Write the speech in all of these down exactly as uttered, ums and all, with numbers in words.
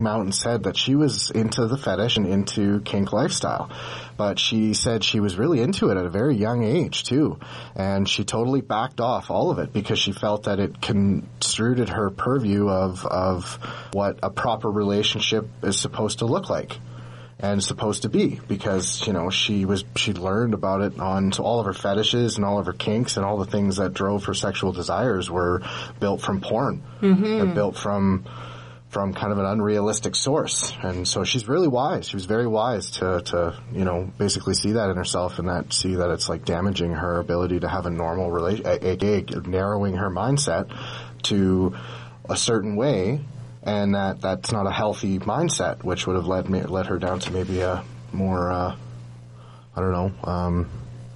Mountain said that she was into the fetish and into kink lifestyle. But she said she was really into it at a very young age, too. And she totally backed off all of it because she felt that it construed her purview of, of what a proper relationship is supposed to look like and supposed to be. Because, you know, she was, she learned about it on so all of her fetishes and all of her kinks and all the things that drove her sexual desires were built from porn. Mm-hmm. They're built from... from kind of an unrealistic source. And so she's really wise. She was very wise to, to, you know, basically see that in herself and that see that it's like damaging her ability to have a normal relation, aka narrowing her mindset to a certain way, and that that's not a healthy mindset, which would have led me, led her down to maybe a more, uh, I don't know, um,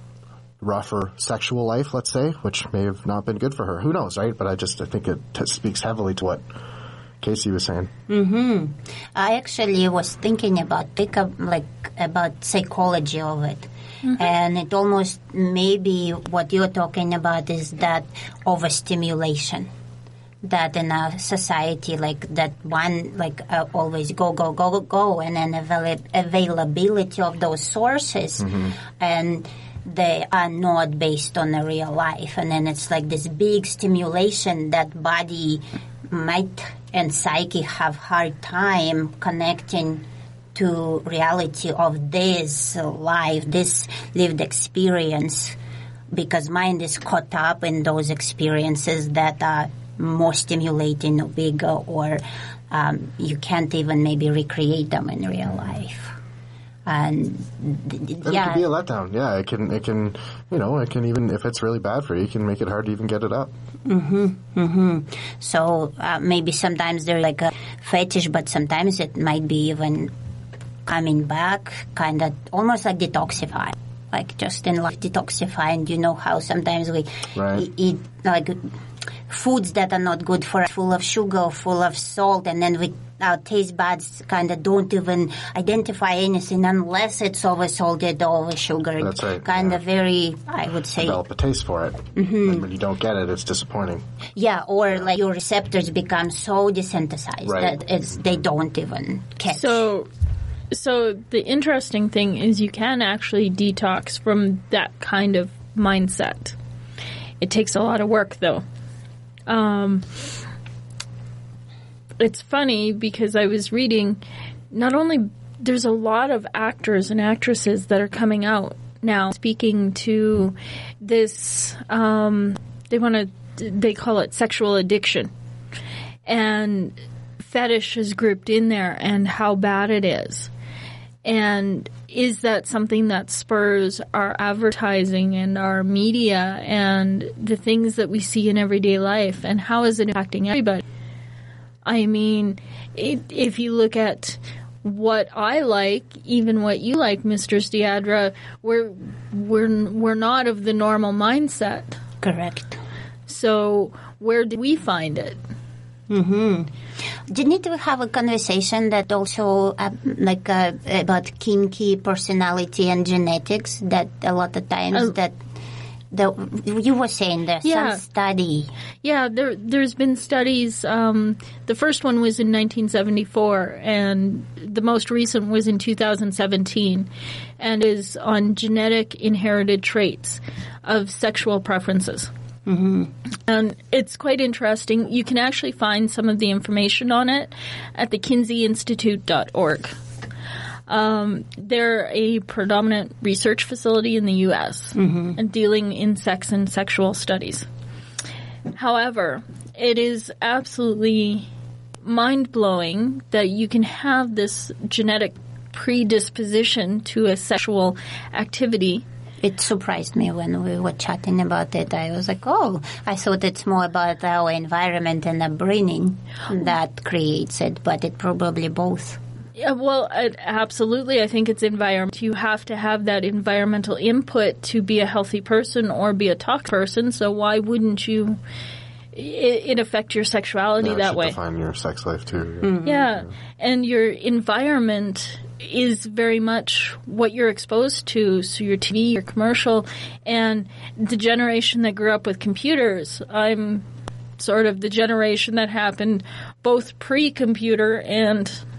rougher sexual life, let's say, which may have not been good for her. Who knows, right? But I just, I think it t- speaks heavily to what Casey was saying. Mm-hmm. I actually was thinking about like about psychology of it, mm-hmm. and it almost maybe what you're talking about is that overstimulation. That in a society like that one like uh, always go go go go go and then avail- availability of those sources mm-hmm. and they are not based on the real life, and then it's like this big stimulation that body might and psyche have hard time connecting to reality of this life, this lived experience, because mind is caught up in those experiences that are more stimulating or bigger, or um, you can't even maybe recreate them in real life. And and yeah, it can be a letdown. Yeah, it can. It can. You know, it can even if it's really bad for you, it can make it hard to even get it up. Mm-hmm. Mm-hmm. So uh, maybe sometimes they're like a fetish, but sometimes it might be even coming back, kind of almost like detoxify, like just in like detoxifying. You know how sometimes we right. e- eat like foods that are not good for us, full of sugar, full of salt, and then we. Our taste buds kind of don't even identify anything unless it's over salted or over sugared. That's right. Kind yeah. of very, I would say. Develop a taste for it. Mm-hmm. And when you don't get it, it's disappointing. Yeah, or like your receptors become so desensitized right. that it's they don't even catch. So, so the interesting thing is you can actually detox from that kind of mindset. It takes a lot of work, though. Um... It's funny because I was reading, not only there's a lot of actors and actresses that are coming out now speaking to this, um, they want to, they call it sexual addiction. And fetish is grouped in there and how bad it is. And is that something that spurs our advertising and our media and the things that we see in everyday life? And how is it impacting everybody? I mean, it, if you look at what I like, even what you like, Mistress Deidre, we're we're we're not of the normal mindset. Correct. So where do we find it? Mm-hmm. Didn't we have a conversation that also uh, like uh, about kinky personality and genetics? That a lot of times uh, that. The, you were saying there's yeah. some study. Yeah, there, there's been studies. Um, the first one was in nineteen seventy-four, and the most recent was in two thousand seventeen, and is on genetic inherited traits of sexual preferences. Mm-hmm. And it's quite interesting. You can actually find some of the information on it at the kinsey institute dot org. Um, they're a predominant research facility in the U S mm-hmm. and dealing in sex and sexual studies. However, it is absolutely mind-blowing that you can have this genetic predisposition to a sexual activity. It surprised me when we were chatting about it. I was like, oh, I thought it's more about our environment and upbringing that creates it, but it probably both. Yeah, well, uh, absolutely. I think it's environment. You have to have that environmental input to be a healthy person or be a toxic person. So why wouldn't you? It, it affect your sexuality yeah, that should way. Define your sex life too. Yeah. Mm-hmm. yeah, and your environment is very much what you're exposed to. So your T V, your commercial, and the generation that grew up with computers. I'm sort of the generation that happened both pre-computer and